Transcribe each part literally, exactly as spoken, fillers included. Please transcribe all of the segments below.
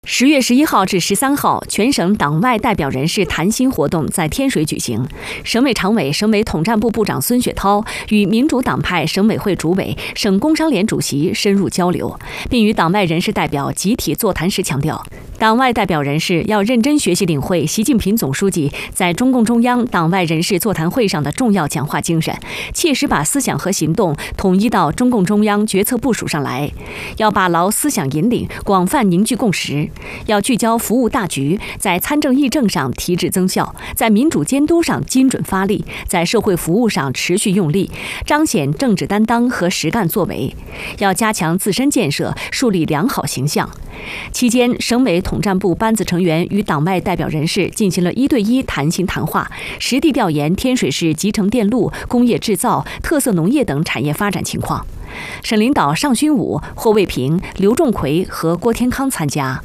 十月十一号至十三号，全省党外代表人士谈心活动在天水举行。省委常委、省委统战部部长孙雪涛与民主党派省委会主委、省工商联主席深入交流，并与党外人士代表集体座谈时强调，党外代表人士要认真学习领会习近平总书记在中共中央党外人士座谈会上的重要讲话精神，切实把思想和行动统一到中共中央决策部署上来，要把牢思想引领，广泛凝聚共识。要聚焦服务大局，在参政议政上提质增效，在民主监督上精准发力，在社会服务上持续用力，彰显政治担当和实干作为。要加强自身建设，树立良好形象。期间，省委统战部班子成员与党外代表人士进行了一对一谈心谈话，实地调研天水市集成电路、工业制造、特色农业等产业发展情况。省领导尚勋武、霍卫平、刘仲奎和郭天康参加。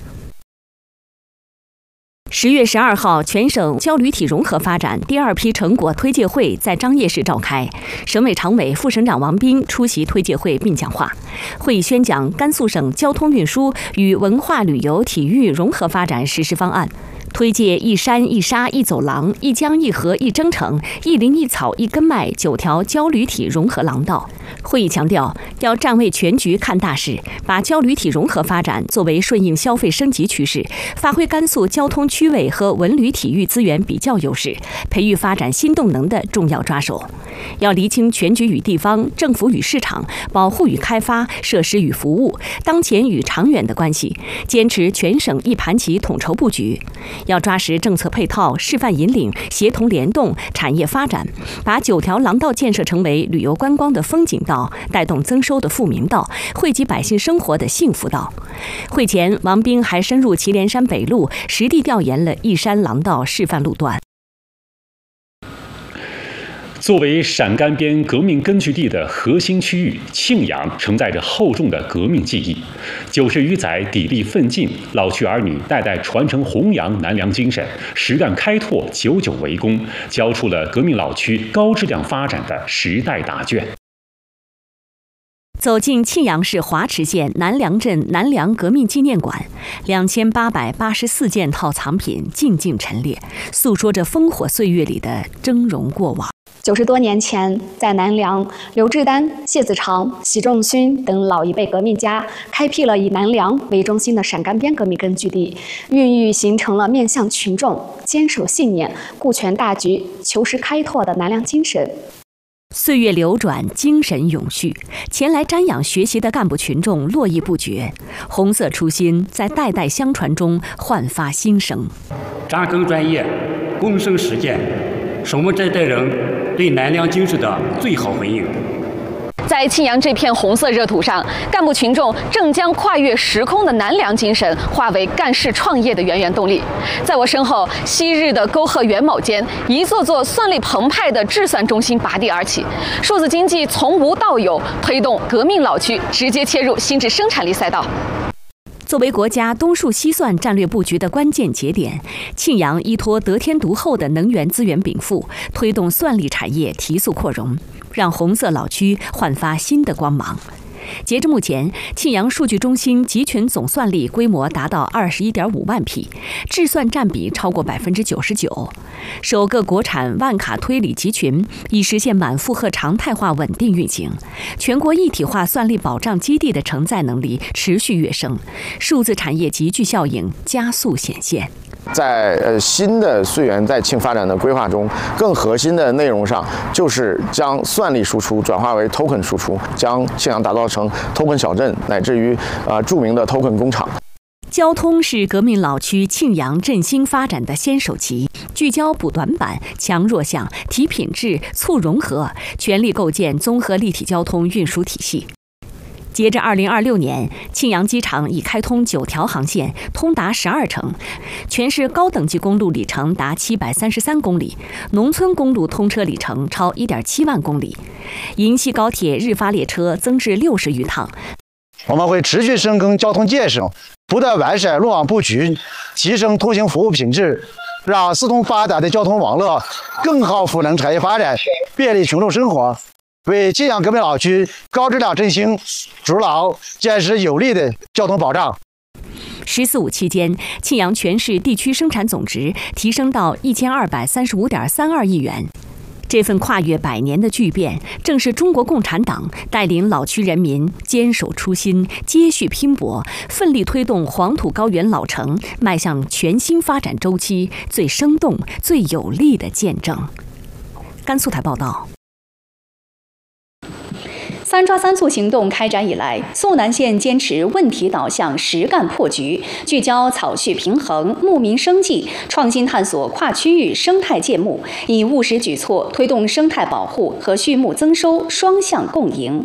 十月十二号，全省胶铝体融合发展第二批成果推介会在张掖市召开，省委常委、副省长王斌出席推介会并讲话。会议宣讲甘肃省交通运输与文化旅游体育融合发展实施方案，推介一山一沙一走廊、一江一河一征程、一林一草一根脉九条胶铝体融合廊道。会议强调，要站位全局看大势，把胶铝体融合发展作为顺应消费升级趋势，发挥甘肃交通区位和文旅体育资源比较优势，培育发展新动能的重要抓手。要厘清全局与地方、政府与市场、保护与开发、设施与服务、当前与长远的关系，坚持全省一盘棋统筹布局。要抓实政策配套、示范引领、协同联动、产业发展，把九条廊道建设成为旅游观光的风景道，带动增收的富民道，惠及百姓生活的幸福道。会前，王斌还深入祁连山北路，实地调研了一山廊道示范路段。 作为陕甘边革命根据地的核心区域，庆阳承载着厚重的革命记忆。九十余载砥砺奋进，老区儿女代代传承弘扬南梁精神，实干开拓，久久为功，交出了革命老区高质量发展的时代答卷。 走进庆阳市华池县南梁镇南梁革命纪念馆，两千八百八十四件套藏品静静陈列，诉说着烽火岁月里的峥嵘过往。 九十多年前，在南梁，刘志丹、谢子长、习仲勋等老一辈革命家开辟了以南梁为中心的陕甘边革命根据地，孕育形成了面向群众、坚守信念、顾全大局、求实开拓的南梁精神。 岁月流转，精神永续，前来瞻仰学习的干部群众络绎不绝，红色初心在代代相传中焕发新生。 扎根专业，躬身实践，是我们这代人对南梁精神的最好回应。 在庆阳这片红色热土上，干部群众正将跨越时空的南梁精神化为干事创业的源源动力。在我身后，昔日的沟壑元卯间，一座座算力澎湃的制算中心拔地而起，数字经济从无到有，推动革命老区直接切入新质生产力赛道。 作为国家东数西算战略布局的关键节点，庆阳依托得天独厚的能源资源禀赋，推动算力产业提速扩容，让红色老区焕发新的光芒。截至目前，庆阳数据中心集群总算力规模达到二十一点五万匹，制算占比超过百分之九十九。首个国产万卡推理集群已实现满负荷常态化稳定运行，全国一体化算力保障基地的承载能力持续跃升，数字产业集聚效应加速显现。 在呃新的绥源在庆发展的规划中，更核心的内容上就是将算力输出转化为 token 输出，将庆阳打造成 token 小镇，乃至于啊、呃、著名的 token 工厂。 交通是革命老区庆阳振兴发展的先手棋，聚焦补短板、强弱项、提品质、促融合，全力构建综合立体交通运输体系。截至二零二六年，庆阳机场已开通九条航线，通达十二城，全市高等级公路里程达七百三十三公里，农村公路通车里程超一点七万公里，银西高铁日发列车增至六十余趟。 我们会持续深耕交通建设，不断完善路网布局，提升通行服务品质，让四通发达的交通网络更好赋能产业发展，便利群众生活，为庆阳革命老区高质量振兴筑牢坚实有力的交通保障。 十四五期间，庆阳全市地区生产总值提升到一千二百三十五点三二亿元。这份跨越百年的巨变，正是中国共产党带领老区人民坚守初心、接续拼搏、奋力推动黄土高原老城迈向全新发展周期最生动、最有力的见证。甘肃台报道。 三抓三促行动开展以来，肃南县坚持问题导向、实干破局，聚焦草畜平衡、牧民生计，创新探索跨区域生态建牧，以务实举措推动生态保护和畜牧增收双向共赢。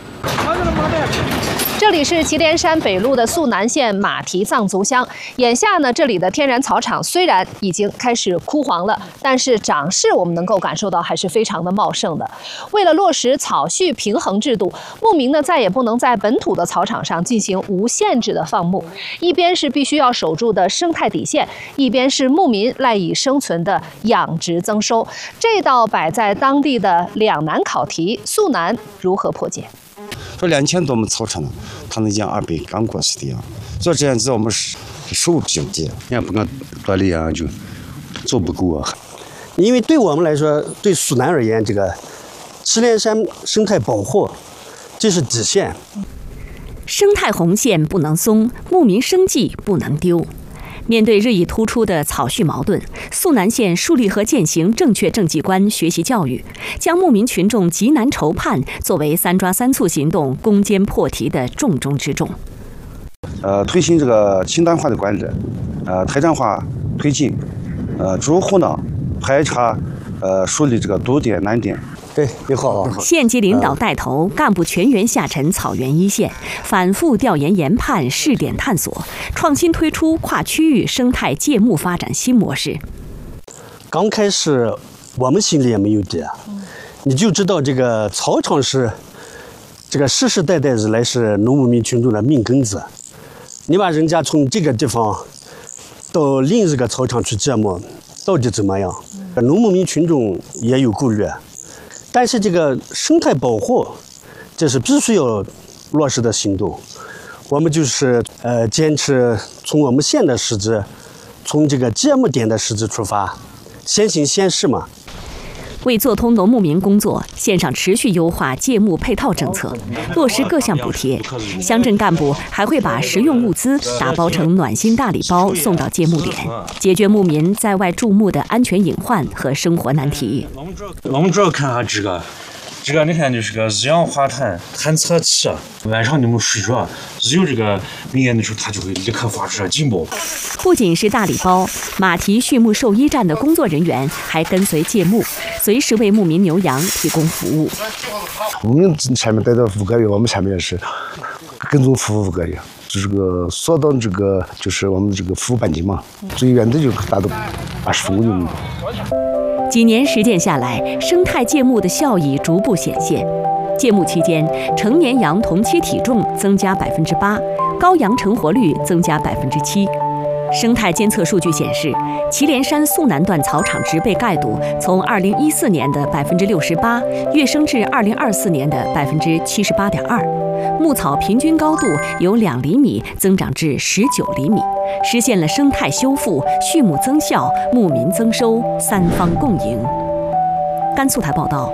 这里是祁连山北路的肃南县马蹄藏族乡，眼下呢，这里的天然草场虽然已经开始枯黄了，但是长势我们能够感受到还是非常的茂盛的。为了落实草畜平衡制度，牧民呢再也不能在本土的草场上进行无限制的放牧，一边是必须要守住的生态底线，一边是牧民赖以生存的养殖增收。这道摆在当地的两难考题，肃南如何破解？ 说两千多亩草场，它能像二百刚过似的样，所以这样子我们是收不经济， 也不敢锻炼啊，就做不够啊。 因为对我们来说，对肃南而言，这个祁连山生态保护这是底线， 生态红线不能松，牧民生计不能丢。面对日益突出的草畜矛盾，肃南县树立和践行正确政绩观学习教育，将牧民群众急难愁盼作为三抓三促行动攻坚破题的重中之重。 呃，推行这个清淡化的管理，呃，台站化推进，呃，逐户呢排查，呃，梳理这个堵点难点。 对，你好。 县级领导带头，干部全员下沉草原一线，反复调研研判、试点探索，创新推出跨区域生态借牧发展新模式。 刚开始我们心里也没有底啊，你就知道这个草场是这个世世代代以来是农牧民群众的命根子，你把人家从这个地方到另一个草场去借牧，到底怎么样？农牧民群众也有顾虑。但是这个生态保护，这是必须要落实的行动。我们就是呃坚持从我们县的实质，从这个借牧点的实质出发，先行先试嘛。 为做通农牧民工作，县上持续优化借牧配套政策，落实各项补贴。乡镇干部还会把实用物资打包成暖心大礼包送到借牧点，解决牧民在外驻牧的安全隐患和生活难题。 我们主要看下这个。这个你看就是个二氧化碳探测器，晚上你们睡着，只有这个明眼的时候，它就会立刻发出警报。 不仅是大礼包，马蹄畜牧兽医站的工作人员还跟随借牧，随时为牧民牛羊提供服务。 我们前面待到五个月，我们前面也是跟踪服务五个月，这个缩到这个就是我们这个服务半径嘛，最远的就达到二十公里那么多。 几年实践下来，生态借牧的效益逐步显现。借牧期间，成年羊同期体重增加百分之八，羔羊成活率增加百分之七。生态监测数据显示，祁连山肃南段草场植被盖堵从二零一四年的百分之六十八跃升至二零二四年的百分之七十八点二，牧草平均高度由两厘米增长至十九厘米，实现了生态修复、畜牧增效、牧民增收三方共赢。甘肃台报道。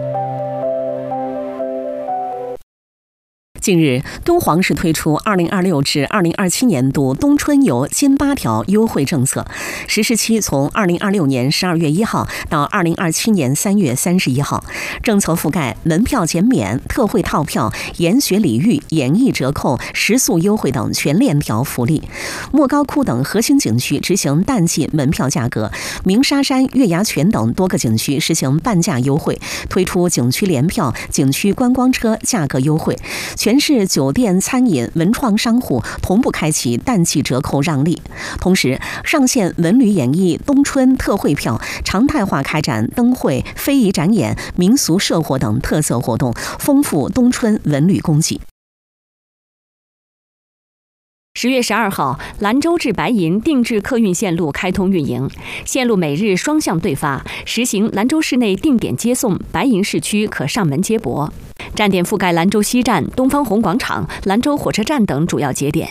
近日，敦煌市推出二零二六至二零二七年度冬春游新八条优惠政策，实施期从二零二六年十二月一号到二零二七年三月三十一号。政策覆盖门票减免、特惠套票、研学礼遇、演艺折扣、食宿优惠等全链条福利。莫高窟等核心景区执行淡季门票价格，鸣沙山、月牙泉等多个景区实行半价优惠，推出景区联票、景区观光车价格优惠。全市酒店、餐饮、文创商户同步开启淡季折扣让利，同时上线文旅演艺冬春特惠票，常态化开展灯会、非遗展演、民俗社活等特色活动，丰富冬春文旅供给。 十月十二号，兰州至白银定制客运线路开通运营，线路每日双向对发，实行兰州市内定点接送，白银市区可上门接驳。站点覆盖兰州西站、东方红广场、兰州火车站等主要节点，